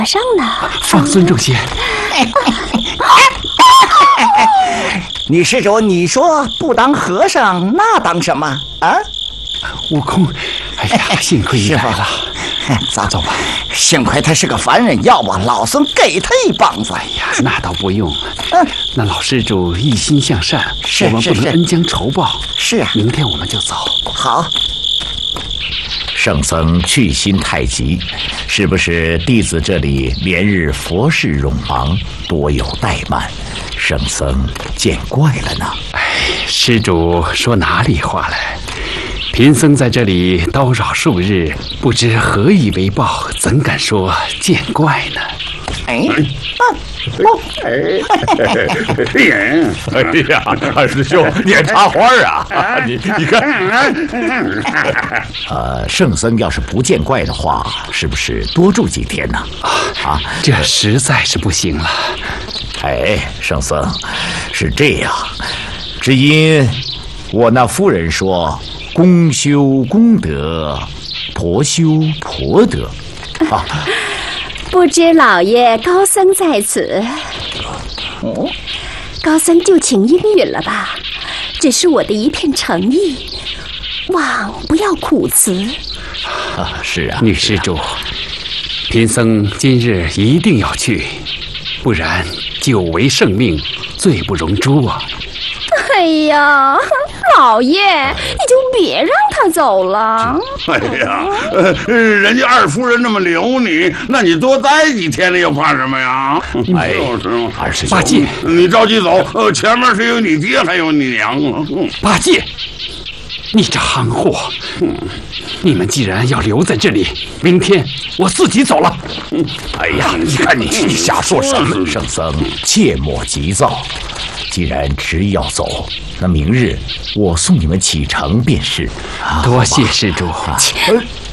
上呢。 放孙仲先， 女施主，你说不当和尚，那当什么啊？ 悟空，哎呀，幸亏你来了。走吧。 幸亏他是个凡人，要不老孙给他一棒子。 哎呀，那倒不用。那老施主一心向善，我们不能恩将仇报。 是啊， 明天我们就走。 好。 圣僧去心太急，是不是弟子这里连日佛事冗忙，多有怠慢，圣僧见怪了呢？ 哎，施主说哪里话来？贫僧在这里叨扰数日，不知何以为报，怎敢说见怪呢？ 哎呀，二师兄，你还插花啊？你看，圣僧要是不见怪的话，是不是多住几天呢？ 这实在是不行了。 哎，圣僧，是这样，只因我那夫人说，公修公德，婆修婆德啊。 不知老爷高僧在此，高僧就请应允了吧。只是我的一片诚意，望不要苦辞。 是啊， 女施主，贫僧今日一定要去，不然久违圣命，罪不容诛啊！ 哎呀，老爷，你就别让他走了。 哎呀，人家二夫人那么留你，那你多待几天了又怕什么呀？ 哎，二师兄， 八戒， 你着急走，前面是有你爹还有你娘啊。 八戒，你这憨货！你们既然要留在这里，明天我自己走了。 哎呀，你看你瞎说什么？圣僧切莫急躁，既然执意要走，那明日我送你们启程便是。 多谢施主。